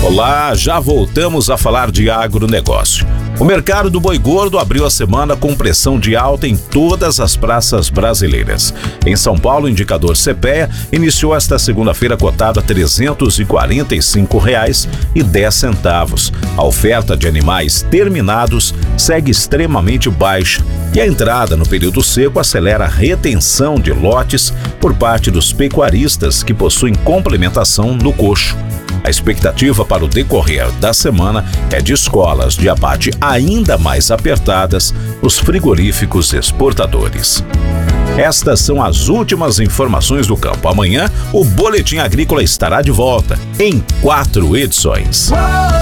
Olá, já voltamos a falar de agronegócio. O mercado do boi gordo abriu a semana com pressão de alta em todas as praças brasileiras. Em São Paulo, o indicador CPEA iniciou esta segunda-feira cotado a R$ 345,10. A oferta de animais terminados segue extremamente baixa e a entrada no período seco acelera a retenção de lotes por parte dos pecuaristas que possuem complementação no coxo. A expectativa para o decorrer da semana é de escolas de abate ainda mais apertadas nos frigoríficos exportadores. Estas são as últimas informações do campo. Amanhã, o Boletim Agrícola estará de volta em 4 edições.